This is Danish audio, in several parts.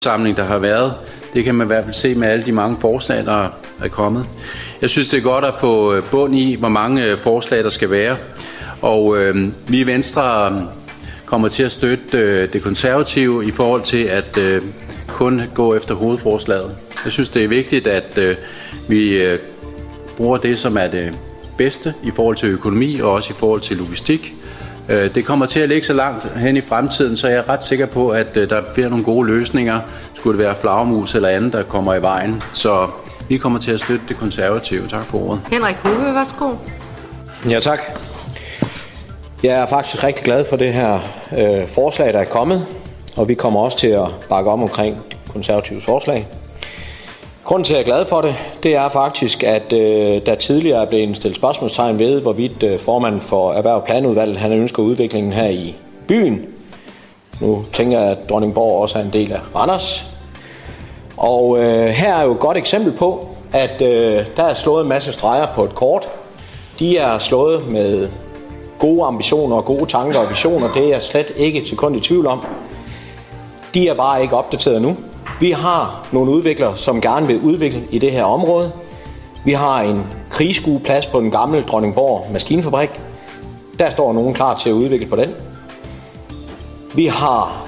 samling, der har været. Det kan man i hvert fald se med alle de mange forslag, der er kommet. Jeg synes, det er godt at få bund i, hvor mange forslag der skal være. Og vi i Venstre kommer til at støtte det konservative i forhold til at kun gå efter hovedforslaget. Jeg synes, det er vigtigt, at vi bruger det, som er det bedste i forhold til økonomi og også i forhold til logistik. Det kommer til at ligge så langt hen i fremtiden, så jeg er ret sikker på, at der bliver nogle gode løsninger. Skulle det være flagermus eller andet, der kommer i vejen. Så vi kommer til at støtte det konservative. Tak for ordet. Henrik Hube, værsgo. Ja, tak. Jeg er faktisk rigtig glad for det her forslag, der er kommet, og vi kommer også til at bakke omkring konservatives forslag. Grunden til, at jeg er glad for det, det er faktisk, at der tidligere er blevet stillet spørgsmålstegn ved, hvorvidt formanden for Erhverv- og Planudvalget han ønsker udviklingen her i byen. Nu tænker jeg, at Dronningborg også er en del af Randers. Og her er jo et godt eksempel på, at der er slået en masse streger på et kort. De er slået med gode ambitioner og gode tanker og visioner. Det er jeg slet ikke et sekund i tvivl om. De er bare ikke opdateret nu. Vi har nogle udviklere, som gerne vil udvikle i det her område. Vi har en krigsskueplads på den gamle Dronningborg Maskinfabrik. Der står nogen klar til at udvikle på den. Vi har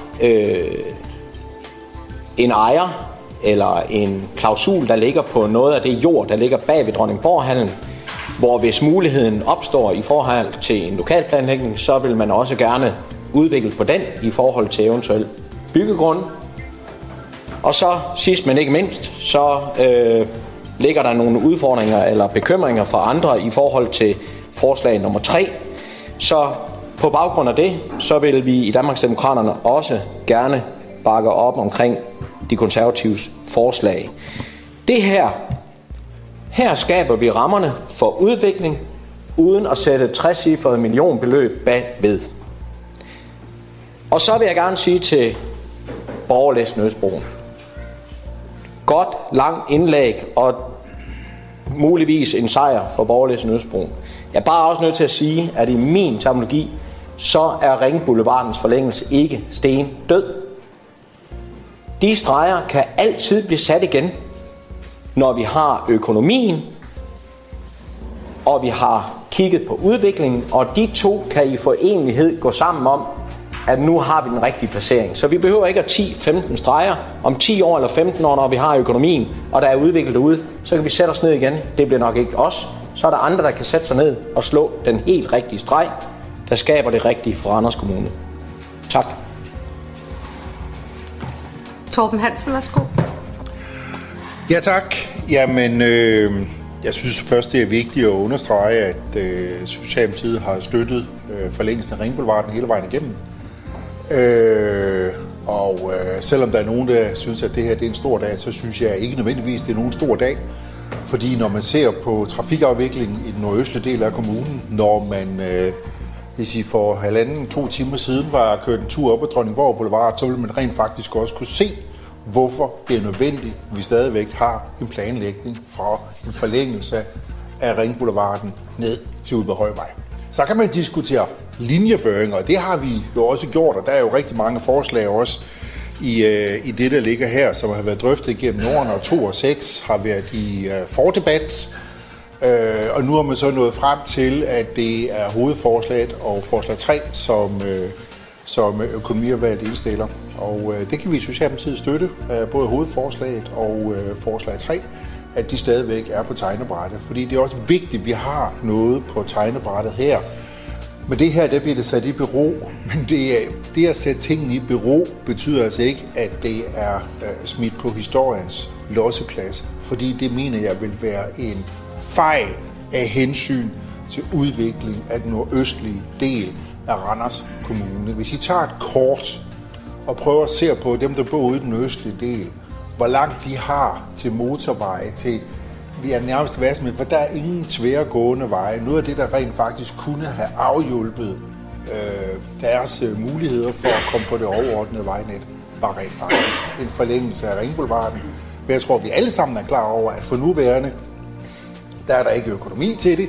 en ejer eller en klausul, der ligger på noget af det jord, der ligger bag ved Dronningborghallen, hvor hvis muligheden opstår i forhold til en lokalplanlægning, så vil man også gerne udvikle på den i forhold til eventuel byggegrund. Og så sidst men ikke mindst, så ligger der nogle udfordringer eller bekymringer fra andre i forhold til forslag nummer 3. Så på baggrund af det, så vil vi i Danmarksdemokraterne også gerne bakke op omkring de konservatives forslag. Det her skaber vi rammerne for udvikling, uden at sætte 60-cifrede millionbeløb bagved. Og så vil jeg gerne sige til Borgerlisten Østbroen. Godt, lang indlæg og muligvis en sejr for Borgerlisten Østbroen. Jeg er bare også nødt til at sige, at i min terminologi, så er Ringboulevards forlængelse ikke stendød. De streger kan altid blive sat igen, når vi har økonomien, og vi har kigget på udviklingen, og de to kan i forenlighed gå sammen om, at nu har vi den rigtige placering. Så vi behøver ikke at 10-15 streger. Om 10 år eller 15 år, når vi har økonomien, og der er udviklet derude, så kan vi sætte os ned igen. Det bliver nok ikke os. Så er der andre, der kan sætte sig ned og slå den helt rigtige streg, der skaber det rigtige for Randers Kommune. Tak. Torben Hansen, værsgo. Ja, tak. Jamen, jeg synes først, det er vigtigt at understrege, at Socialdemokratiet har støttet forlængelsen af Ringboulevarden hele vejen igennem. Selvom der er nogen, der synes, at det her det er en stor dag, så synes jeg ikke nødvendigvis, det er nogen stor dag. Fordi når man ser på trafikafviklingen i den nordøstlige del af kommunen, når man, hvis I for 1,5-2 timer siden var kørt en tur op ad Dronningborg Boulevard, så vil man rent faktisk også kunne se, hvorfor det er nødvendigt, at vi stadigvæk har en planlægning for en forlængelse af Ringboulevarden ned til Udbedhøjvej. Så kan man diskutere linjeføringer, og det har vi jo også gjort, og der er jo rigtig mange forslag også i det, der ligger her, som har været drøftet gennem årene, og 2 og 6 har været i fordebat. Og nu er man så nået frem til, at det er hovedforslaget og forslag 3, som økonomiudvalget indstiller. Og det kan vi i Socialdemokratiet støtte, både hovedforslaget og forslag 3, at de stadigvæk er på tegnebrættet. Fordi det er også vigtigt, at vi har noget på tegnebrættet her. Men det her, der bliver det sat i bero. Men det at sætte tingene i bero betyder altså ikke, at det er smidt på historiens losseplads. Fordi det mener jeg vil være en fejl af hensyn til udvikling af den nordøstlige del af Randers Kommune. Hvis I tager et kort og prøver at se på dem, der bor ude i den østlige del, hvor langt de har til motorveje, til vi er nærmest værst med, for der er ingen tværgående veje. Noget af det, der rent faktisk kunne have afhjulpet deres muligheder for at komme på det overordnede vejnet, var rent faktisk en forlængelse af Ringboulevarden. Men jeg tror, vi alle sammen er klar over, at for nuværende, der er der ikke økonomi til det,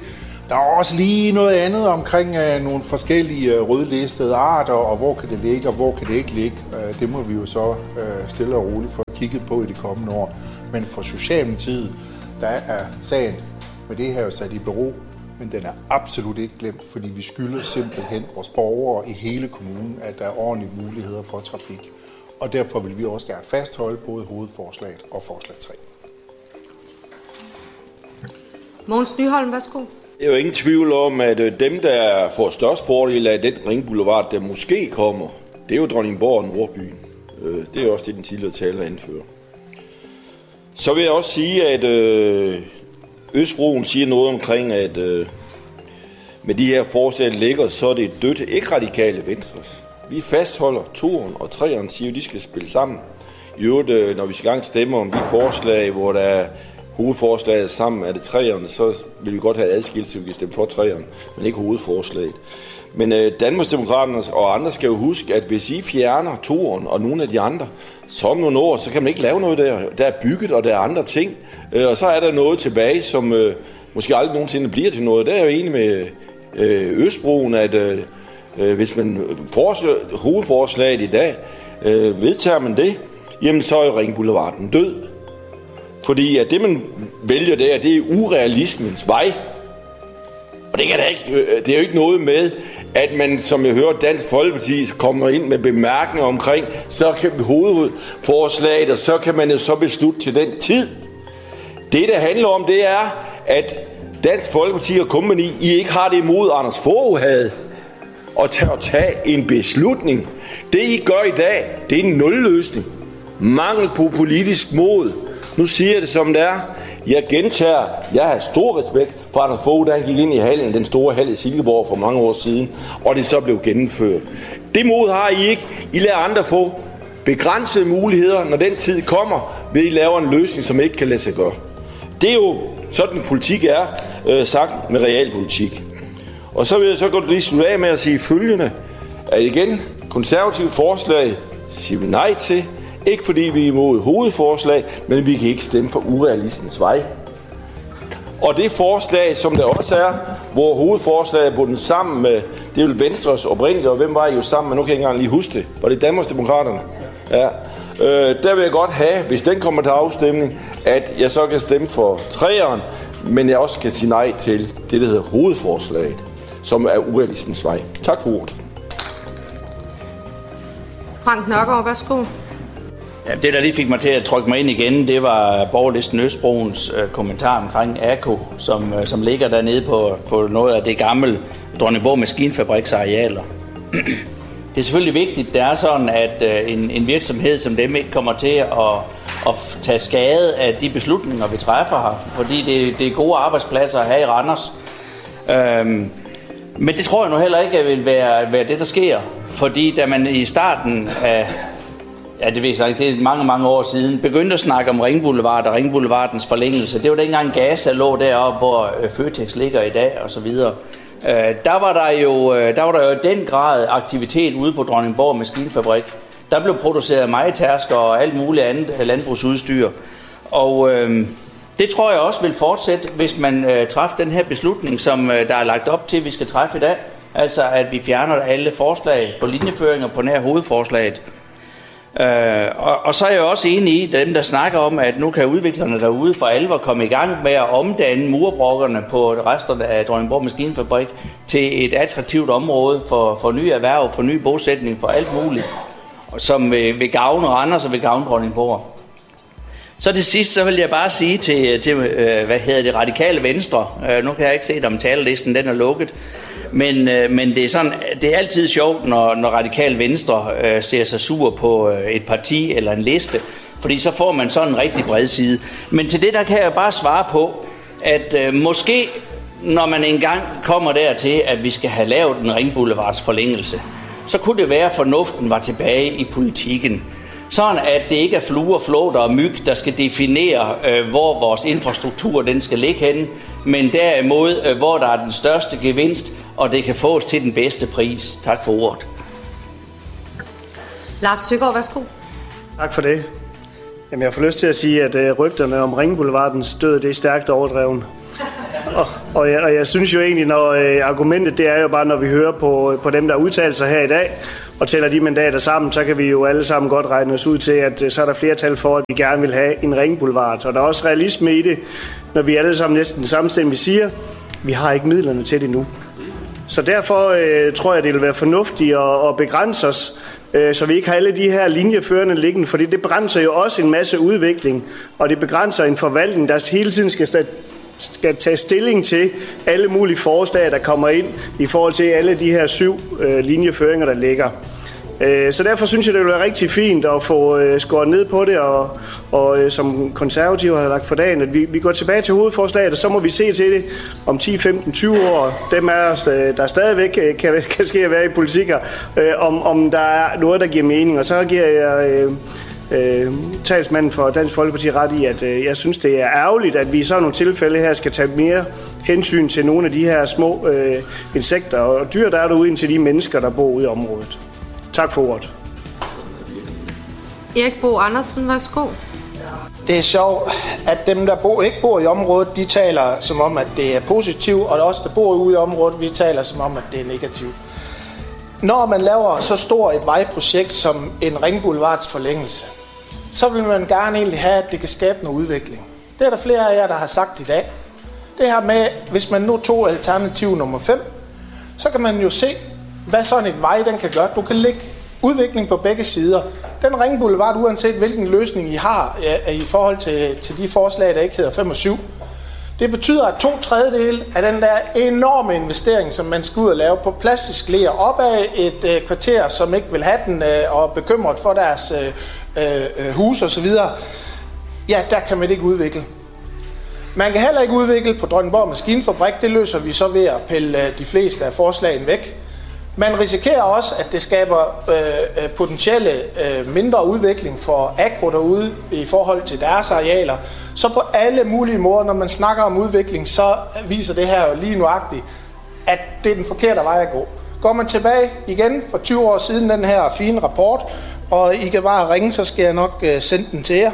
Der er også lige noget andet omkring nogle forskellige rødlistede arter, og hvor kan det ligge, og hvor kan det ikke ligge. Det må vi jo så stille og roligt få kigget på i de kommende år. Men for Socialdemokratiet, der er sagen med det her jo sat i bero, men den er absolut ikke glemt, fordi vi skylder simpelthen vores borgere i hele kommunen, at der er ordentlige muligheder for trafik. Og derfor vil vi også gerne fastholde både hovedforslaget og forslag 3. Mogens Nyholm, værsgo. Det er jo ingen tvivl om, at dem, der får størst fordel af den ringboulevard, der måske kommer, det er jo Dronningborg og Nordbyen. Det er også det, den tidligere taler indfører. Så vil jeg også sige, at Østbroen siger noget omkring, at med de her forslag, der ligger, så er det dødt. Ikke radikale Venstres. Vi fastholder 2'eren og 3'eren, siger de skal spille sammen. I øvrigt, når vi skal gang stemme om de forslag, hvor der er hovedforslaget sammen, er det 3'eren, så vil vi godt have adskilt, så vi kan stemme for 3'eren, men ikke hovedforslaget. Men Danmarksdemokraterne og andre skal jo huske, at hvis I fjerner 2'eren og nogle af de andre, så om nogle år, så kan man ikke lave noget der. Der er bygget, og der er andre ting. Og så er der noget tilbage, som måske aldrig nogensinde bliver til noget. Der er jo enig med Østbroen, at hvis man hovedforslaget i dag, vedtager man det, jamen så er Ringboulevarden død. Fordi at det, man vælger der, det er urealismens vej. Og det er jo ikke noget med, at man, som jeg hører Dansk Folkeparti, kommer ind med bemærkninger omkring, så kan hovedforslaget, og så kan man jo så beslutte til den tid. Det handler om, det er, at Dansk Folkeparti og kompagni, I ikke har det imod, Anders Fogh havde, at tage en beslutning. Det, I gør i dag, det er en nulløsning. Mangel på politisk mod. Nu siger jeg det, som det er. Jeg gentager, jeg har stor respekt for Anders Fogh, da han gik ind i hallen, den store hal i Silkeborg for mange år siden, og det så blev gennemført. Det mod har I ikke. I lader andre få begrænsede muligheder, når den tid kommer, ved I laver en løsning, som ikke kan lade sig gøre. Det er jo sådan, politik er sagt med realpolitik. Og så vil jeg så godt lige slutte af med at sige følgende, at igen, konservativt forslag siger vi nej til. Ikke fordi vi er imod hovedforslag, men vi kan ikke stemme på urealismens vej. Og det forslag, som der også er, hvor hovedforslaget er bundet sammen med, det er jo Venstres oprindelige, og hvem var I jo sammen med, nu kan jeg ikke engang lige huske det, var det Danmarksdemokraterne? Ja. Der vil jeg godt have, hvis den kommer til afstemning, at jeg så kan stemme for 3'eren, men jeg også kan sige nej til det, der hedder hovedforslaget, som er urealismens vej. Tak for ordet. Frank Nørgaard, værsgo. Ja, det, der lige fik mig til at trykke mig ind igen, det var borgerlisten Østbroens kommentar omkring AKO, som ligger dernede på noget af det gamle Dronningborg Maskinfabriksarealer. Det er selvfølgelig vigtigt, det er sådan, at en virksomhed som dem ikke kommer til at tage skade af de beslutninger, vi træffer her, fordi det er gode arbejdspladser at have i Randers. Men det tror jeg nu heller ikke vil være det, der sker, fordi da man i starten af det ved jeg ikke, det er mange år siden, begyndte at snakke om Ringboulevard og Ringboulevardens forlængelse. Det var dengang Gaza lå deroppe, hvor Føtex ligger i dag og så videre. Der var der jo i den grad aktivitet ude på Dronningborg Maskinfabrik. Der blev produceret mejetærsker og alt muligt andet landbrugsudstyr. Og det tror jeg også vil fortsætte, hvis man træffer den her beslutning, som der er lagt op til, vi skal træffe i dag. Altså at vi fjerner alle forslag på linjeføringer på nær hovedforslaget. Og så er jeg også enig i dem, der snakker om, at nu kan udviklerne derude for alvor komme i gang med at omdanne murbrokkerne på resterne af Dronningborg Maskinfabrik til et attraktivt område for nye erhverv, for ny bosætning, for alt muligt, som vil gavne Randers og vil gavne Dronningborg. Så til sidst, så vil jeg bare sige til Radikale Venstre, nu kan jeg ikke se, om talerlisten den er lukket, men det er sådan, det er altid sjovt, når Radikale Venstre ser sig sur på et parti eller en liste, fordi så får man sådan en rigtig bred side. Men til det, der kan jeg bare svare på, at måske, når man engang kommer dertil, at vi skal have lavet en Ringboulevards forlængelse, så kunne det være, at fornuften var tilbage i politikken. Sådan at det ikke er fluer, flåter og myg, der skal definere, hvor vores infrastruktur den skal ligge henne, men derimod, hvor der er den største gevinst, og det kan fås til den bedste pris. Tak for ordet. Lars Søgaard, værsgo. Tak for det. Jamen, jeg får lyst til at sige, at rygterne om Ringboulevardens død, det er stærkt overdreven. Og jeg synes jo egentlig, når argumentet det er jo bare, når vi hører på dem, der udtaler sig her i dag, og tæller de mandater sammen, så kan vi jo alle sammen godt regne os ud til, at så er der flertal for, at vi gerne vil have en ringboulevard. Og der er også realisme i det, når vi alle sammen næsten samstemmigt siger, vi har ikke midlerne til det nu. Så derfor tror jeg, det vil være fornuftigt at begrænse os, så vi ikke har alle de her linjeførende liggende, fordi det begrænser jo også en masse udvikling, og det begrænser en forvaltning, der hele tiden skal tage stilling til alle mulige forslag, der kommer ind i forhold til alle de her 7 linjeføringer, der ligger. Så derfor synes jeg, det vil være rigtig fint at få skåret ned på det, og som konservative har lagt for dagen, at vi går tilbage til hovedforslaget, og så må vi se til det om 10, 15, 20 år. Dem af os, der stadigvæk kan ske at være i politikker, om der er noget, der giver mening. Og så giver jeg talsmanden for Dansk Folkeparti ret i, at jeg synes, det er ærgerligt, at vi i sådan nogle tilfælde her skal tage mere hensyn til nogle af de her små insekter og dyr, der er derude, end til de mennesker, der bor ude i området. Tak for ordet. Erik Bo Andersen, værsgo. Det er sjovt, at dem, der ikke bor i området, de taler som om, at det er positivt, og os, der bor ude i området, vi taler som om, at det er negativt. Når man laver så stort et vejprojekt som en ringboulevards forlængelse, så vil man gerne egentlig have, at det kan skabe noget udvikling. Det er der flere af jer, der har sagt i dag. Det her med, hvis man nu tog alternativ nummer 5, så kan man jo se, hvad sådan et vej den kan gøre. Du kan lægge udvikling på begge sider. Den ringboulevard, uanset hvilken løsning I har i forhold til de forslag, der ikke hedder 5 og 7, det betyder, at 2/3 af den der enorme investering, som man skal ud og lave på plastisk ler op af et kvarter, som ikke vil have den og bekymret for deres hus og så videre, ja, der kan man ikke udvikle. Man kan heller ikke udvikle på Dronningborg Maskinfabrik. Det løser vi så ved at pille de fleste af forslagene væk. Man risikerer også, at det skaber potentielle mindre udvikling for agro derude i forhold til deres arealer. Så på alle mulige måder, når man snakker om udvikling, så viser det her jo lige nuagtigt, at det er den forkerte vej at gå. Går man tilbage igen for 20 år siden, den her fine rapport, og I kan bare ringe, så skal jeg nok sende den til jer,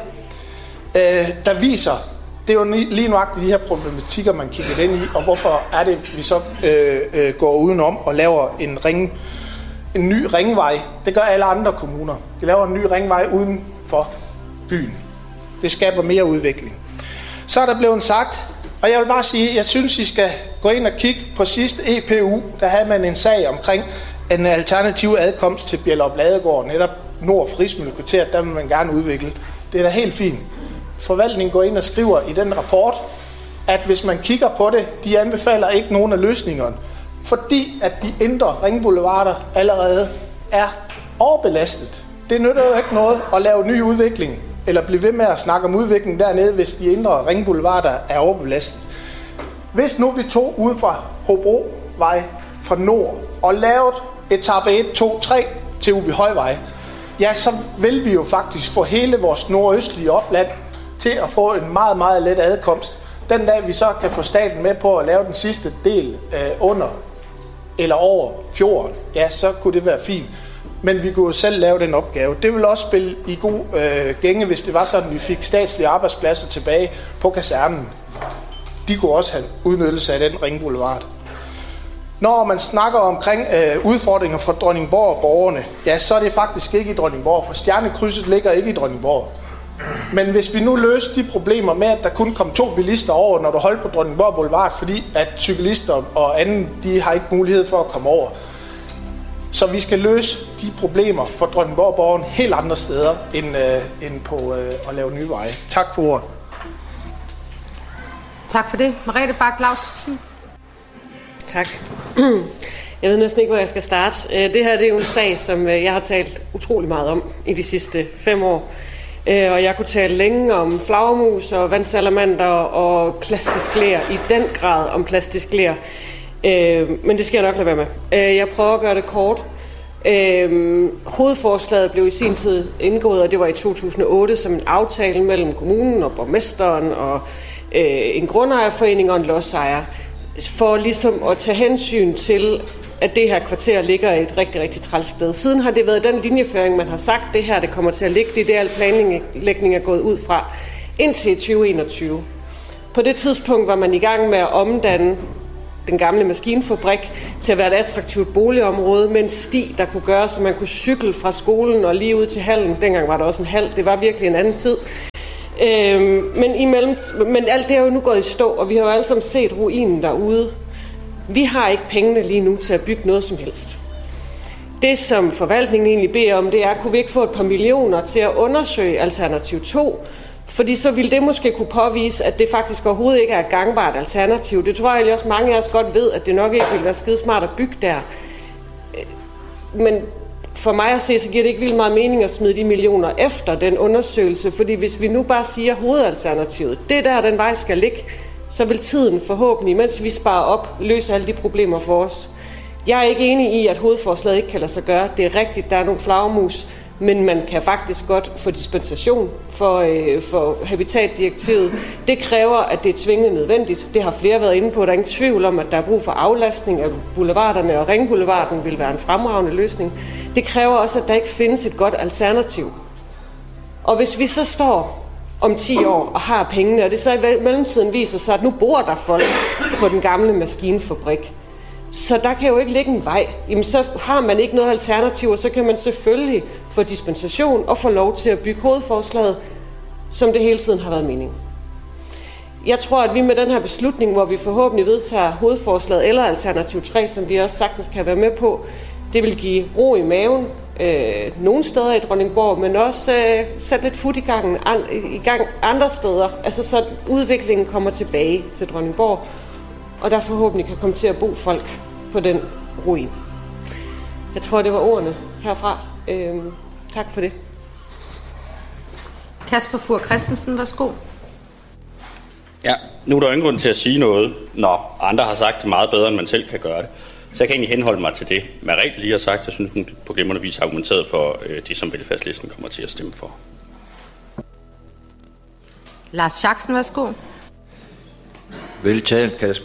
der viser, det er jo lige nuagtigt de her problematikker, man kigger ind i, og hvorfor er det, vi så går udenom og laver en ny ringvej. Det gør alle andre kommuner. De laver en ny ringvej uden for byen. Det skaber mere udvikling. Så er der blevet sagt, og jeg vil bare sige, jeg synes, I skal gå ind og kigge på sidste EPU. Der havde man en sag omkring en alternativ adkomst til Bjellerup Ladegård, netop nord for Rigsmøllekvarteret. Der vil man gerne udvikle. Det er da helt fint. Forvaltningen går ind og skriver i den rapport, at hvis man kigger på det, de anbefaler ikke nogen af løsningerne, fordi at de indre ringboulevarder allerede er overbelastet. Det nytter jo ikke noget at lave ny udvikling, eller blive ved med at snakke om udvikling dernede, hvis de indre ringboulevarder er overbelastet. Hvis nu vi tog ud fra Hobrovej fra nord og lavede etape 1, 2, 3 til Ubihøjvej, ja, så vil vi jo faktisk få hele vores nordøstlige opland til at få en meget, meget let adkomst. Den dag vi så kan få staten med på at lave den sidste del under eller over fjorden, ja, så kunne det være fint. Men vi kunne jo selv lave den opgave. Det ville også spille i god gænge, hvis det var sådan, at vi fik statslige arbejdspladser tilbage på kasernen. De kunne også have udnyttelse af den ringboulevard. Når man snakker omkring udfordringer for Dronningborg og borgerne, ja, så er det faktisk ikke i Dronningborg, for Stjernekrydset ligger ikke i Dronningborg. Men hvis vi nu løser de problemer med, at der kun kom 2 bilister over, når du holdt på Dronningborg Boulevard, fordi at cyklister og anden, de har ikke mulighed for at komme over. Så vi skal løse de problemer for Dronningborg-borgeren helt andre steder, end på at lave nye veje. Tak for ordet. Tak for det. Merete Bak-Lausen. Tak. Jeg ved næsten ikke, hvor jeg skal starte. Det her det er jo en sag, som jeg har talt utrolig meget om i de sidste 5 år. Og jeg kunne tale længe om flagermus og vandsalamander og plastisk ler, i den grad om plastisk ler. Men det skal jeg nok lade være med. Jeg prøver at gøre det kort. Hovedforslaget blev i sin tid indgået, og det var i 2008 som en aftale mellem kommunen og borgmesteren og en grundejerforening og en lodsejer, for ligesom at tage hensyn til, at det her kvarter ligger et rigtig, rigtig træls sted. Siden har det været den linjeføring, man har sagt, det her det kommer til at ligge. Det er det, al planlægning er gået ud fra indtil 2021. På det tidspunkt var man i gang med at omdanne den gamle maskinfabrik til at være et attraktivt boligområde med en sti, der kunne gøre, så man kunne cykle fra skolen og lige ud til hallen. Dengang var der også en hal. Det var virkelig en anden tid. Men alt det er jo nu gået i stå, og vi har jo alle sammen set ruinen derude. Vi har ikke pengene lige nu til at bygge noget som helst. Det, som forvaltningen egentlig beder om, det er, kunne vi ikke få et par millioner til at undersøge alternativ 2, fordi så ville det måske kunne påvise, at det faktisk overhovedet ikke er et gangbart alternativ. Det tror jeg egentlig også mange af os godt ved, at det nok ikke ville være skide smart at bygge der. Men for mig at se, så giver det ikke vildt meget mening at smide de millioner efter den undersøgelse, fordi hvis vi nu bare siger hovedalternativet, det der den vej skal ligge, så vil tiden forhåbentlig, mens vi sparer op, løse alle de problemer for os. Jeg er ikke enig i, at hovedforslaget ikke kan lade sig gøre. Det er rigtigt, der er nogle flagermus, men man kan faktisk godt få dispensation for habitatdirektivet. Det kræver, at det er tvingende nødvendigt. Det har flere været inde på. Der er ingen tvivl om, at der er brug for aflastning af boulevarderne, og Ringboulevarden vil være en fremragende løsning. Det kræver også, at der ikke findes et godt alternativ. Og hvis vi så står om 10 år og har pengene, og det så i mellemtiden viser sig, at nu bor der folk på den gamle maskinfabrik, så der kan jo ikke ligge en vej. Jamen, så har man ikke noget alternativ, og så kan man selvfølgelig få dispensation og få lov til at bygge hovedforslaget, som det hele tiden har været meningen. Jeg tror, at vi med den her beslutning, hvor vi forhåbentlig vedtager hovedforslaget eller alternativ 3, som vi også sagtens kan være med på, det vil give ro i maven nogle steder i Dronningborg, men også sætte lidt fut i gang andre steder, altså så udviklingen kommer tilbage til Dronningborg, og der forhåbentlig kan komme til at bo folk på den ruin. Jeg tror, det var ordene herfra. Tak for det. Kasper Fur Christensen, værsgo. Ja, nu er der ingen grund til at sige noget, når andre har sagt det meget bedre, end man selv kan gøre det. Så jeg kan egentlig henholde mig til det, Merete lige har sagt. Jeg synes, hun på glimrende vis har argumenteret for det, som velfærdslisten kommer til at stemme for. Lars Schacksen, værsgo. Veltalt, Kasper.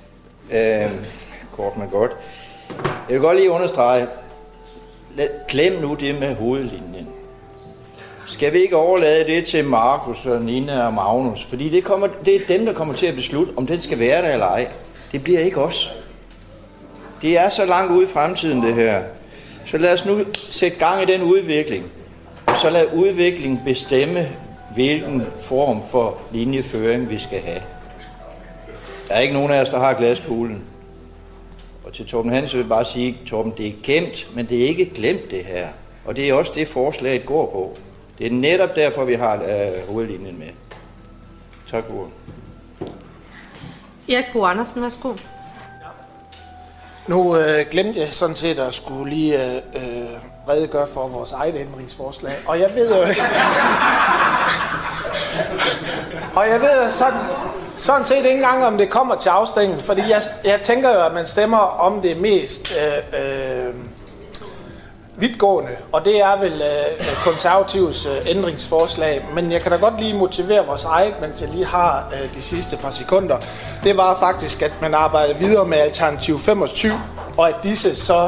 Kort men godt. Jeg vil godt lige understrege, glem nu det med hovedlinjen. Skal vi ikke overlade det til Markus og Nina og Magnus? Fordi det er dem, der kommer til at beslutte, om den skal være der eller ej. Det bliver ikke os. Det er så langt ude i fremtiden, det her. Så lad os nu sætte gang i den udvikling. Og så lad udviklingen bestemme, hvilken form for linjeføring vi skal have. Der er ikke nogen af os, der har glaskuglen. Og til Torben Hansen vil jeg bare sige, Torben, det er gemt, men det er ikke glemt det her. Og det er også det, forslaget går på. Det er netop derfor, vi har hovedlinjen med. Tak for ordet. Erik Bo Andersen, værsgo. Nu glemte jeg sådan set at skulle lige redegøre for vores eget ændringsforslag. Og jeg ved jo sådan set ikke engang, om det kommer til afstemning. Fordi jeg tænker jo, at man stemmer om det mest vidtgående. Og det er vel konservativs ændringsforslag. Men jeg kan da godt lige motivere vores eget, mens jeg lige har de sidste par sekunder. Det var faktisk, at man arbejdede videre med alternativ 25, og at disse så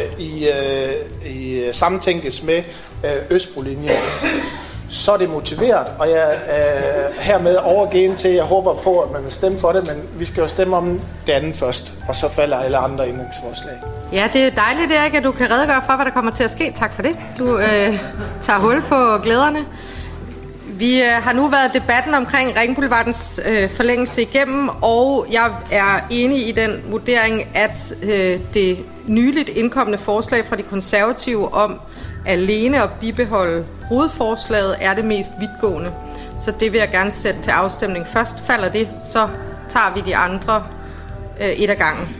sammentænkes med Østbrolinjen. Så er det motiveret, og jeg hermed overgiven til, jeg håber på, at man vil stemme for det, men vi skal jo stemme om det andet først, og så falder alle andre ændringsforslag. Ja, det er dejligt, Erik, at du kan redegøre for, hvad der kommer til at ske. Tak for det. Du tager hul på glæderne. Vi har nu været debatten omkring Ringboulevardens forlængelse igennem, og jeg er enig i den vurdering, at det nyligt indkommende forslag fra de konservative om alene at bibeholde hovedforslaget er det mest vidtgående. Så det vil jeg gerne sætte til afstemning. Først falder det, så tager vi de andre et ad gangen.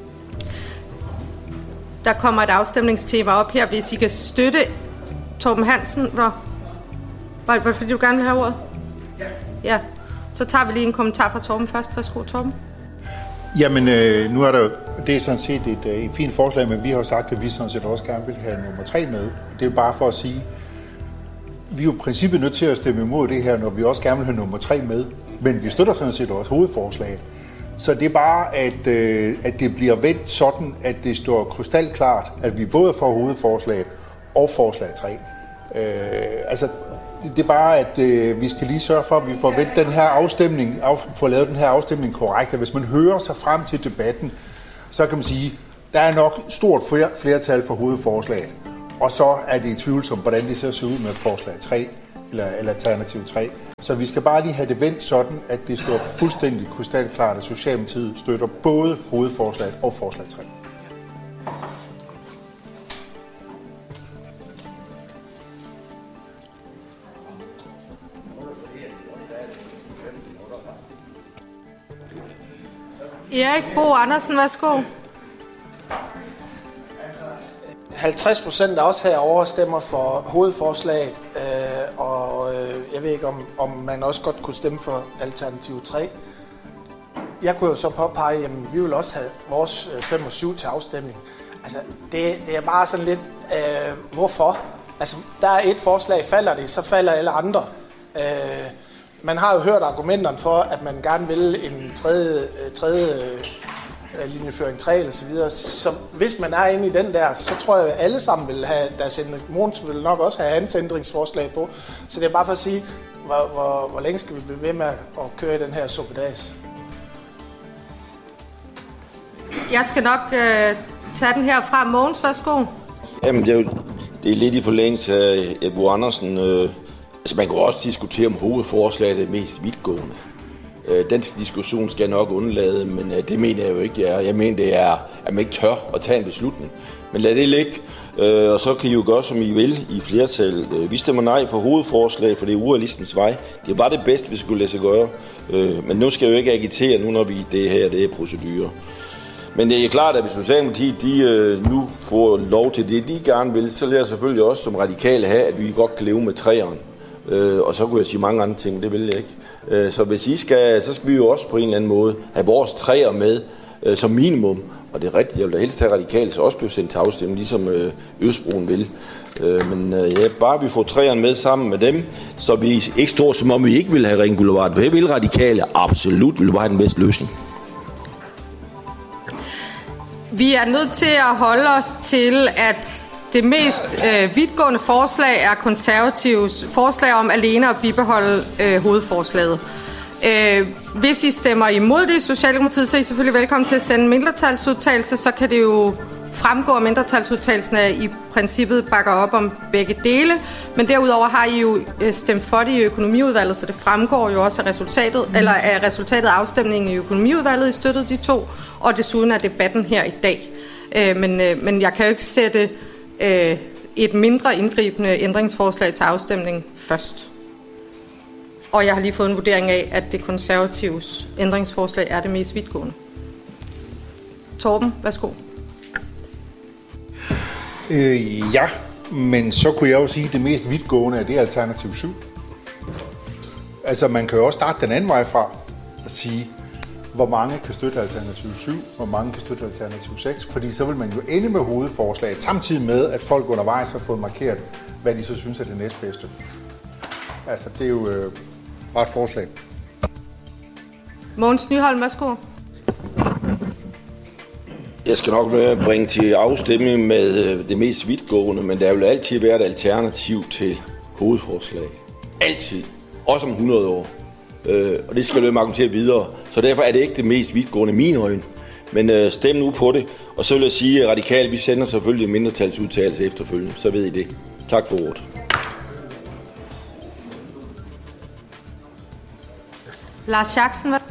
Der kommer et afstemningstema op her, hvis I kan støtte Torben Hansen. Var det fordi, du gerne vil have ordet? Ja. Så tager vi lige en kommentar fra Torben først. Værsgo, Torben. Jamen, nu er der det er sådan set et fint forslag, men vi har sagt, at vi sådan set også gerne vil have nummer 3 med. Det er bare for at sige, vi er jo i princippet nødt til at stemme imod det her, når vi også gerne vil have nummer 3 med. Men vi støtter sådan set også hovedforslaget. Så det er bare, at det bliver vendt sådan, at det står krystalklart, at vi både får hovedforslaget og forslag 3. det er bare, at vi skal lige sørge for, at vi får vendt den her afstemning, får lavet den her afstemning korrekt. Og hvis man hører sig frem til debatten, så kan man sige, der er nok stort flertal for hovedforslaget. Og så er det tvivlsomt, hvordan det ser ud med forslag 3 eller alternativ 3. Så vi skal bare lige have det vendt sådan, at det står fuldstændig krystalklart, at Socialdemokratiet støtter både hovedforslaget og forslag 3. Erik Bo Andersen, værsgo. 50% af os herovre stemmer for hovedforslaget, og jeg ved ikke, om man også godt kunne stemme for alternativ 3. Jeg kunne jo så påpege, at vi vil også have vores 5 og 7 til afstemning. Altså, det er bare sådan lidt, hvorfor? Altså, der er et forslag, falder det, så falder alle andre. Man har jo hørt argumenterne for, at man gerne vil en tredje linjeføring 3 eller så videre. Så hvis man er inde i den der, så tror jeg, at alle sammen vil have deres Mogens vil nok også have hans ændringsforslag på. Så det er bare for at sige, hvor længe skal vi blive ved med at køre i den her suppedags? Jeg skal nok tage den her fra. Mogens, værsgo. Jamen, det er lidt i forlængelse af Bo Andersen. Altså, man kan også diskutere, om hovedforslaget er mest vidtgående. Den diskussion skal jeg nok undlade, men det mener jeg jo ikke, det er. Jeg mener, det er, at man ikke tør at tage en beslutning. Men lad det ligge, og så kan I jo gøre, som I vil i flertal. Vi stemmer nej for hovedforslag, for det er urealistisk vej. Det er bare det bedste, vi skulle lade sig gøre. Men nu skal jeg jo ikke agitere nu, når det er procedurer. Men det er klart, at hvis Socialdemokratiet nu får lov til det, de gerne vil, så lærer jeg selvfølgelig også som radikale have, at vi godt kan leve med træerne. Og så kunne jeg sige mange andre ting, men det vil jeg ikke. Så hvis I skal, så skal vi jo også på en eller anden måde have vores træer med som minimum. Og det er rigtigt, jeg vil da helst have radikale, så også blive sendt til afstemning, ligesom Østbroen vil. Men bare vi får træerne med sammen med dem, så vi ikke står som om vi ikke vil have Ring Boulevard. For jeg vil radikale absolut vil bare have den bedste løsning. Vi er nødt til at holde os til, at det mest vidtgående forslag er konservatives forslag om alene at bibeholde hovedforslaget. Hvis I stemmer imod det i Socialdemokratiet, så er I selvfølgelig velkommen til at sende en mindretalsudtalelse. Så kan det jo fremgå, at mindretalsudtalelsen i princippet bakker op om begge dele. Men derudover har I jo stemt for det i økonomiudvalget, så det fremgår jo også af resultatet af afstemningen i økonomiudvalget. I støttede de to, og desuden er debatten her i dag. Men jeg kan jo ikke sætte et mindre indgribende ændringsforslag til afstemning først. Og jeg har lige fået en vurdering af, at det konservatives ændringsforslag er det mest vidtgående. Torben, værsgo. Ja, men så kunne jeg jo sige, at det mest vidtgående er det alternativ 7. Altså man kan jo også starte den anden vej fra og sige, hvor mange kan støtte alternativ 7, hvor mange kan støtte alternativ 6, fordi så vil man jo ende med hovedforslaget, samtidig med, at folk undervejs har fået markeret, hvad de så synes er det næstbedste. Altså det er jo bare et forslag. Mogens Nyholm, værsgo. Jeg skal nok bringe til afstemning med det mest vidtgående, men der vil altid være et alternativ til hovedforslag. Altid. Også om 100 år. Og det skal løbe argumentere videre. Så derfor er det ikke det mest vidtgående i mine øjne. Men stem nu på det. Og så vil jeg sige, at radikalt, vi sender selvfølgelig en mindretalsudtalelse efterfølgende. Så ved I det. Tak for ordet. Lars Jackson, hvad?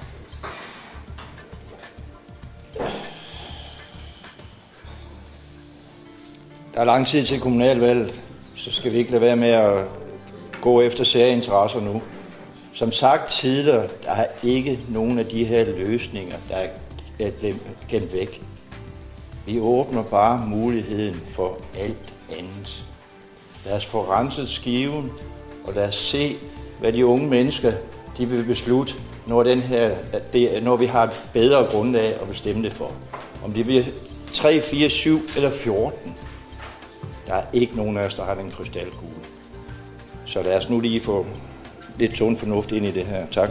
Der er lang tid til kommunalvalget, så skal vi ikke lade være med at gå efter særinteresser nu. Som sagt tidligere, der er ikke nogen af de her løsninger, der er gemt væk. Vi åbner bare muligheden for alt andet. Lad os få renset skiven, og lad os se, hvad de unge mennesker de vil beslutte, når vi har et bedre grundlag at bestemme det for. Om det bliver 3, 4, 7 eller 14. Der er ikke nogen af os, der har den krystalkugle. Så lad os nu lige få lidt sund fornuft ind i det her. Tak.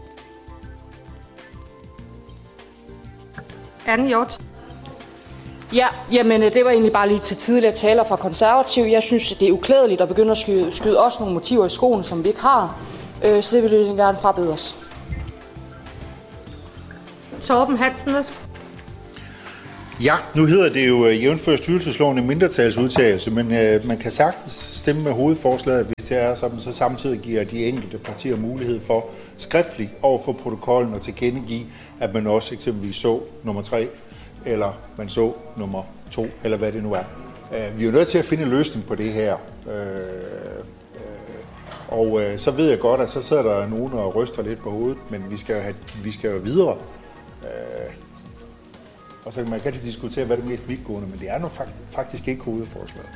Anne Hjort. Ja, jamen det var egentlig bare lige til tidligere taler fra konservativ. Jeg synes, det er uklædeligt at begynde at skyde også nogle motiver i skolen, som vi ikke har. Så det vil vi gerne frabede os. Torben Hansen. Ja, nu hedder det jo jævnfør styrelsesloven en mindretalsudtalelse, men man kan sagtens stemme med hovedforslaget, hvis det er sådan, så samtidig giver de enkelte partier mulighed for skriftligt over for protokollen at tilkendegive, at man også eksempelvis så nummer 3, eller man så nummer 2, eller hvad det nu er. Vi er jo nødt til at finde en løsning på det her. Og så ved jeg godt, at så sidder der nogen og ryster lidt på hovedet, men vi skal jo videre. Og så man kan diskutere, hvad det er mest vidtgående, men det er nu faktisk ikke hovedforslaget.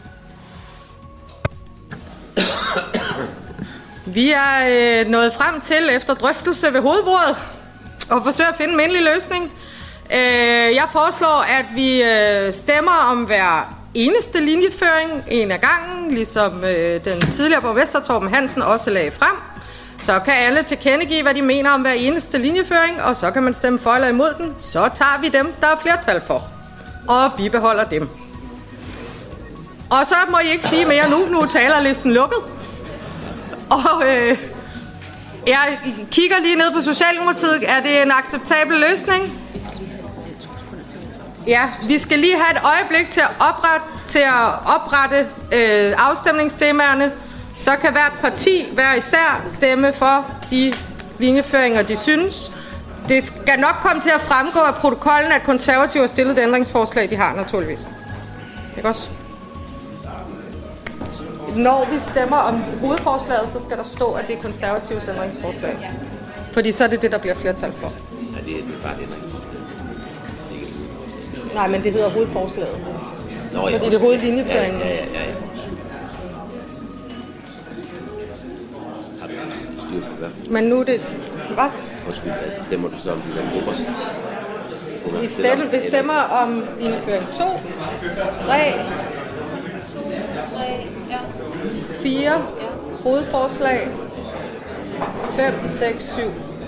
Vi er nået frem til, efter drøftelse ved hovedbordet, og forsøger at finde en mindelig løsning. Jeg foreslår, at vi stemmer om hver eneste linjeføring en af gangen, ligesom den tidligere borgmester Torben Hansen også lagde frem. Så kan alle tilkendegive, hvad de mener om hver eneste linjeføring, og så kan man stemme for eller imod den. Så tager vi dem, der er flertal for, og bibeholder dem. Og så må I ikke sige mere nu. Nu er talerlisten lukket. Og jeg kigger lige ned på Socialdemokratiet. Er det en acceptabel løsning? Ja, vi skal lige have et øjeblik til at oprette afstemningstemaerne. Så kan hvert parti hver især stemme for de linjeføringer, de synes. Det skal nok komme til at fremgå af protokollen, at konservative har stillet det ændringsforslag, de har naturligvis. Ikke også? Når vi stemmer om hovedforslaget, så skal der stå, at det er konservatives ændringsforslag. Fordi så er det det, der bliver flertal for. Ja, det er bare det ændringsforslag. Nej, men det hedder hovedforslaget. Nå, ja, fordi det er hovedlinjeføringen. Ja. Men nu er det... Hvad? Undskyld, altså stemmer du så om de der grupper? Vi stemmer om linjeføring 2, 3, 4, hovedforslag, 5, 6, 7.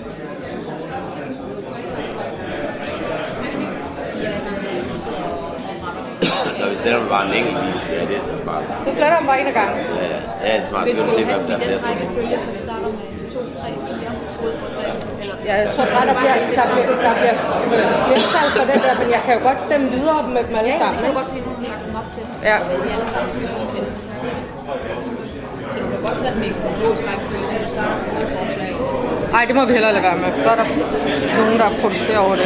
Når vi sletter bare en enkelt vis, ja, det er så smart. Du sletter dem bare en af gangen? Ja, det er smart. Vil du have den i den rækkefølge, så vi starter med 2, 3, 4 hovedforslag? Ja, jeg tror bare, der bliver flertal for det der, men jeg kan jo godt stemme videre med dem alle sammen. Ja, det kan du godt, fordi du lægger dem op til. Ja. De alle sammen skal godkendes. Så du kan godt tage dem i kronologisk rækkefølge, så vi starter med hovedforslag. Nej, det må vi hellere lade være med, så er der nogen, der protesterer over det.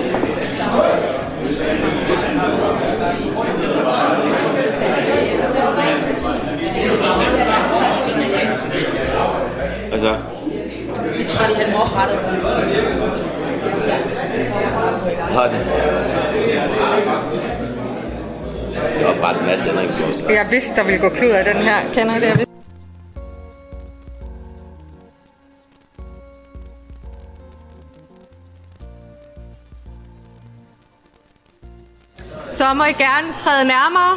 Altså? Vi skal bare lige have dem oprettet. Har det? Jeg skal oprette en masse ændringsforslag. Jeg vidste, der ville gå klud af den her. Kender I det? Jeg vidste. Så må I gerne træde nærmere.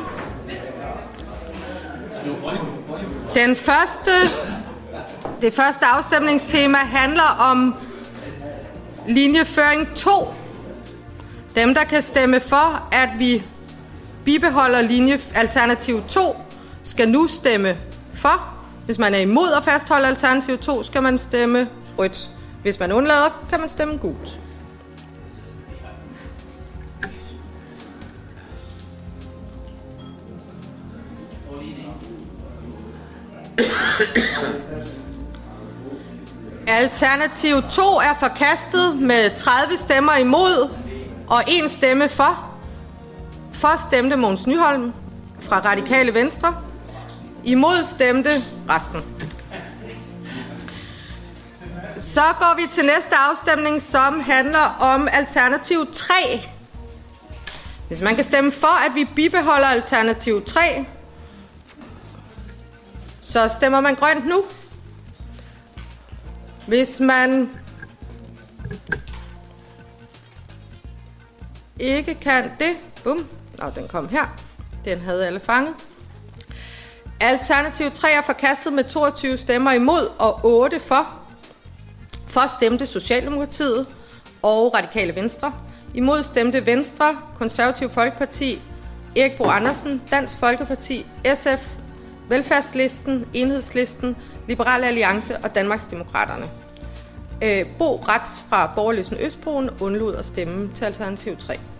Det første afstemningstema handler om linjeføring 2. Dem, der kan stemme for, at vi bibeholder alternativ 2, skal nu stemme for. Hvis man er imod at fastholde alternativ 2, skal man stemme rødt. Hvis man undlader, kan man stemme gult. Alternativ 2 er forkastet med 30 stemmer imod og 1 stemme for. For stemte Mogens Nyholm fra Radikale Venstre. Imod stemte resten. Så går vi til næste afstemning, som handler om alternativ 3. Hvis man kan stemme for, at vi bibeholder alternativ 3, så stemmer man grønt nu. Hvis man ikke kan det, bum, den kom her. Den havde alle fanget. Alternativ 3 er forkastet med 22 stemmer imod og 8 for. For stemte Socialdemokratiet og Radikale Venstre. Imod stemte Venstre, Konservativ Folkeparti, Erik Bo Andersen, Dansk Folkeparti, SF, Velfærdslisten, Enhedslisten, Liberal Alliance og Danmarksdemokraterne. Bo Rats fra Borgerløsen Østbroen undlod at stemme til Alternativ 3.